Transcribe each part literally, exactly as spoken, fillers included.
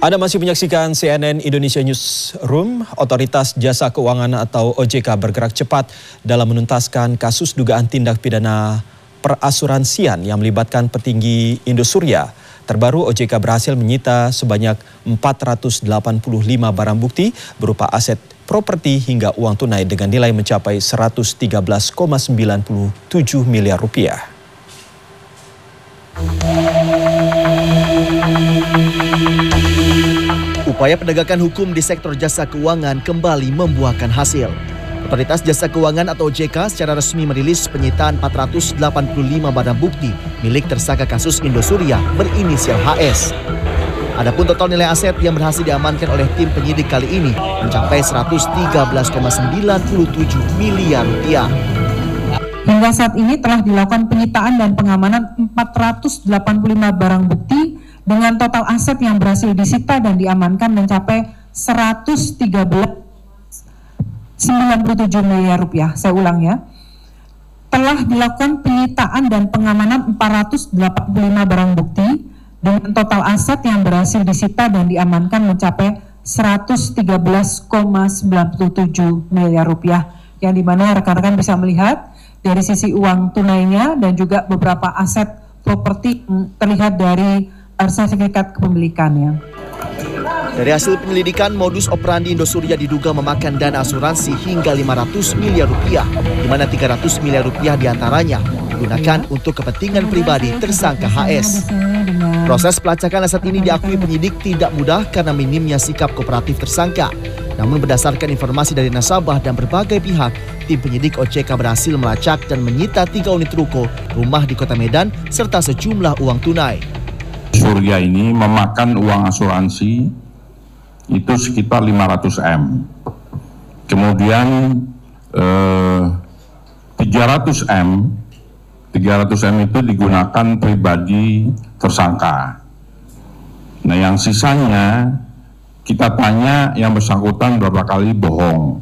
Anda masih menyaksikan C N N Indonesia Newsroom. Otoritas Jasa Keuangan atau O J K bergerak cepat dalam menuntaskan kasus dugaan tindak pidana perasuransian yang melibatkan petinggi Indosuria. Terbaru, O J K berhasil menyita sebanyak empat ratus delapan puluh lima barang bukti berupa aset properti hingga uang tunai dengan nilai mencapai seratus tiga belas koma sembilan tujuh miliar rupiah. Upaya penegakan hukum di sektor jasa keuangan kembali membuahkan hasil. Otoritas Jasa Keuangan atau O J K secara resmi merilis penyitaan empat ratus delapan puluh lima barang bukti milik tersangka kasus Indosuria berinisial H S. Adapun total nilai aset yang berhasil diamankan oleh tim penyidik kali ini mencapai seratus tiga belas koma sembilan tujuh miliar rupiah. Hingga saat ini telah dilakukan penyitaan dan pengamanan empat ratus delapan puluh lima barang bukti dengan total aset yang berhasil disita dan diamankan mencapai seratus tiga belas koma sembilan tujuh miliar rupiah. Saya ulang ya. Telah dilakukan penyitaan dan pengamanan empat ratus delapan puluh lima barang bukti dengan total aset yang berhasil disita dan diamankan mencapai seratus tiga belas koma sembilan tujuh miliar rupiah. Yang dimana rekan-rekan bisa melihat dari sisi uang tunainya dan juga beberapa aset properti terlihat dari sertifikat kepemilikannya. Dari hasil penyelidikan, modus operandi Indosuria diduga memakan dana asuransi hingga lima ratus miliar rupiah, di mana tiga ratus miliar rupiah diantaranya digunakan untuk kepentingan pribadi tersangka H S. Proses pelacakan aset ini diakui penyidik tidak mudah karena minimnya sikap kooperatif tersangka. Namun berdasarkan informasi dari nasabah dan berbagai pihak, tim penyidik O J K berhasil melacak dan menyita tiga unit ruko, rumah di Kota Medan, serta sejumlah uang tunai. Surya ini memakan uang asuransi itu sekitar lima ratus M. Kemudian eh, tiga ratus M, tiga ratus M itu digunakan pribadi tersangka. Nah, yang sisanya kita tanya yang bersangkutan berapa kali bohong.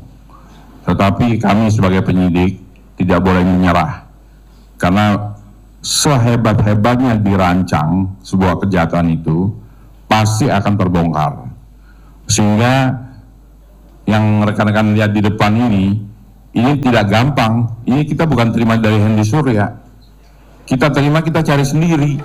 Tetapi kami sebagai penyidik tidak boleh menyerah. Karena sehebat-hebatnya dirancang sebuah kejahatan itu pasti akan terbongkar. Sehingga yang rekan-rekan lihat di depan ini, ini tidak gampang. Ini kita bukan terima dari Indosuria. Kita terima, kita cari sendiri.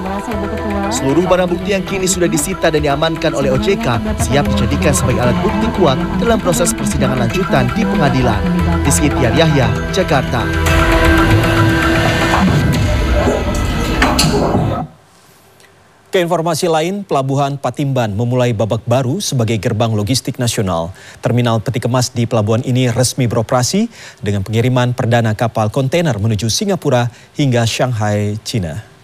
Seluruh barang bukti yang kini sudah disita dan diamankan oleh O J K siap dijadikan sebagai alat bukti kuat dalam proses persidangan lanjutan di pengadilan. Rizky Tiar Yahya, Jakarta. Ke informasi lain, Pelabuhan Patimban memulai babak baru sebagai gerbang logistik nasional. Terminal peti kemas di pelabuhan ini resmi beroperasi dengan pengiriman perdana kapal kontainer menuju Singapura hingga Shanghai, China.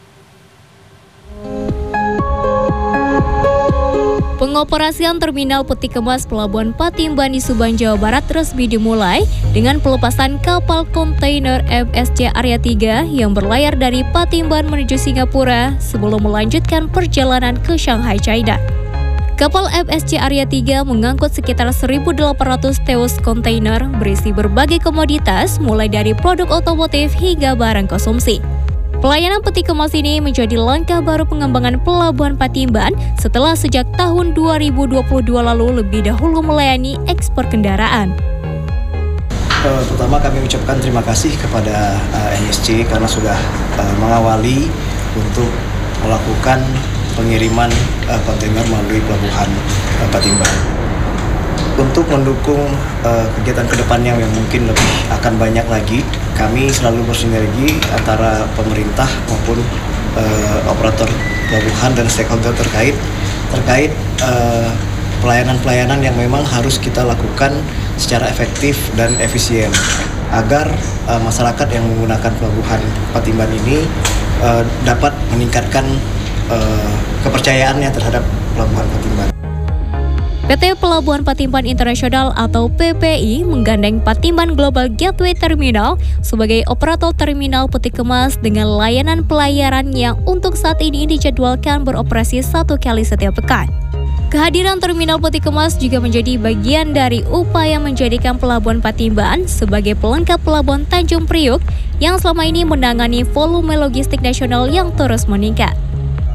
Pengoperasian Terminal Peti Kemas Pelabuhan Patimban di Subang, Jawa Barat resmi dimulai dengan pelepasan kapal kontainer M S C Arya tiga yang berlayar dari Patimban menuju Singapura sebelum melanjutkan perjalanan ke Shanghai, China. Kapal M S C Arya tiga mengangkut sekitar seribu delapan ratus teus kontainer berisi berbagai komoditas mulai dari produk otomotif hingga barang konsumsi. Pelayanan peti kemas ini menjadi langkah baru pengembangan Pelabuhan Patimban setelah sejak tahun dua ribu dua puluh dua lalu lebih dahulu melayani ekspor kendaraan. Uh, pertama kami ucapkan terima kasih kepada uh, N S C karena sudah uh, mengawali untuk melakukan pengiriman uh, kontainer melalui Pelabuhan uh, Patimban. Untuk mendukung uh, kegiatan kedepannya yang mungkin lebih akan banyak lagi, kami selalu bersinergi antara pemerintah maupun uh, operator pelabuhan dan stakeholder terkait terkait pelayanan-pelayanan uh, yang memang harus kita lakukan secara efektif dan efisien agar uh, masyarakat yang menggunakan Pelabuhan Patimban ini uh, dapat meningkatkan uh, kepercayaannya terhadap Pelabuhan Patimban. P T Pelabuhan Patimban Internasional atau P P I menggandeng Patimban Global Gateway Terminal sebagai operator terminal peti kemas dengan layanan pelayaran yang untuk saat ini dijadwalkan beroperasi satu kali setiap pekan. Kehadiran terminal peti kemas juga menjadi bagian dari upaya menjadikan Pelabuhan Patimban sebagai pelengkap Pelabuhan Tanjung Priuk yang selama ini menangani volume logistik nasional yang terus meningkat.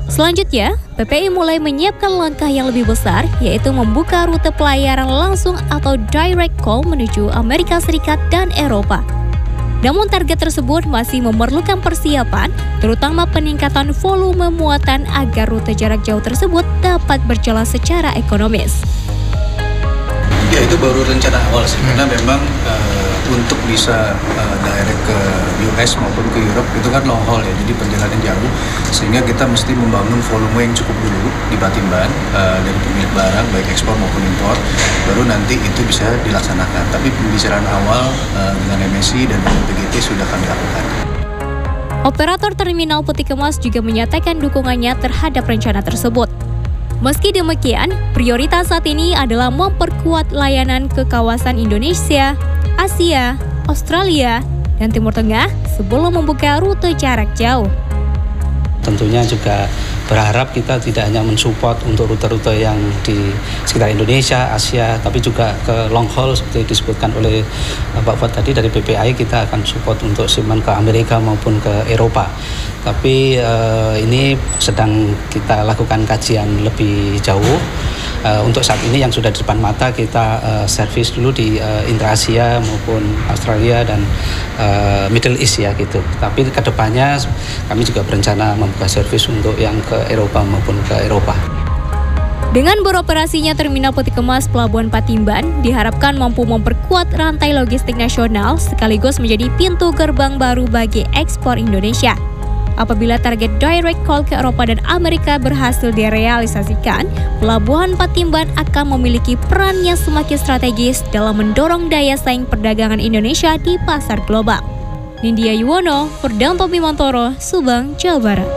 Selanjutnya, P P I mulai menyiapkan langkah yang lebih besar, yaitu membuka rute pelayaran langsung atau direct call menuju Amerika Serikat dan Eropa. Namun target tersebut masih memerlukan persiapan, terutama peningkatan volume muatan agar rute jarak jauh tersebut dapat berjalan secara ekonomis. Ya, itu baru rencana awal sih, karena memang uh, untuk bisa uh, direct ke U S maupun ke Europe itu kan long haul ya, jadi perjalanan jauh, sehingga kita mesti membangun volume yang cukup dulu di Patimban uh, dari pemilik barang baik ekspor maupun impor, baru nanti itu bisa dilaksanakan. Tapi pembicaraan awal uh, dengan M S I dan dengan P G T sudah kami lakukan. Operator Terminal Peti Kemas juga menyatakan dukungannya terhadap rencana tersebut. Meski demikian, prioritas saat ini adalah memperkuat layanan ke kawasan Indonesia, Asia, Australia, dan Timur Tengah sebelum membuka rute jarak jauh. Tentunya juga berharap kita tidak hanya mensupport untuk rute-rute yang di sekitar Indonesia, Asia, tapi juga ke long haul seperti disebutkan oleh Pak Fuad tadi dari P P I, kita akan support untuk shipment ke Amerika maupun ke Eropa. Tapi uh, ini sedang kita lakukan kajian lebih jauh. Uh, untuk saat ini yang sudah di depan mata kita uh, servis dulu di uh, Intra-Asia maupun Australia dan uh, Middle East ya gitu. Tapi kedepannya kami juga berencana membuka servis untuk yang ke Eropa maupun ke Eropa. Dengan beroperasinya Terminal Peti Kemas Pelabuhan Patimban, diharapkan mampu memperkuat rantai logistik nasional sekaligus menjadi pintu gerbang baru bagi ekspor Indonesia. Apabila target direct call ke Eropa dan Amerika berhasil direalisasikan, Pelabuhan Patimban akan memiliki peran yang semakin strategis dalam mendorong daya saing perdagangan Indonesia di pasar global. Nindya Yuwono, Ferdanto Bimantoro, Subang, Jawa Barat.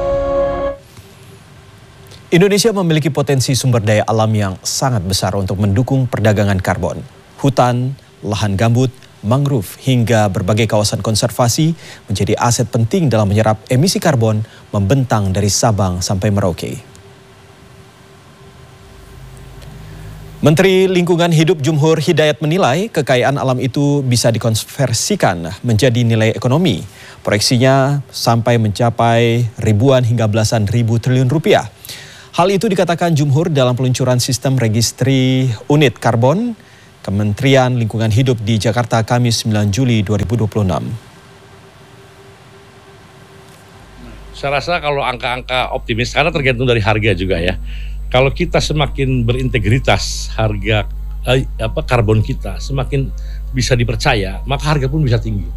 Indonesia memiliki potensi sumber daya alam yang sangat besar untuk mendukung perdagangan karbon. Hutan, lahan gambut, mangrove hingga berbagai kawasan konservasi menjadi aset penting dalam menyerap emisi karbon membentang dari Sabang sampai Merauke. Menteri Lingkungan Hidup Jumhur Hidayat menilai kekayaan alam itu bisa dikonversikan menjadi nilai ekonomi. Proyeksinya sampai mencapai ribuan hingga belasan ribu triliun rupiah. Hal itu dikatakan Jumhur dalam peluncuran sistem registri unit karbon Kementerian Lingkungan Hidup di Jakarta Kamis sembilan Juli dua ribu dua puluh enam. Saya rasa kalau angka-angka optimis, karena tergantung dari harga juga ya. Kalau kita semakin berintegritas harga eh, apa karbon kita, semakin bisa dipercaya, maka harga pun bisa tinggi.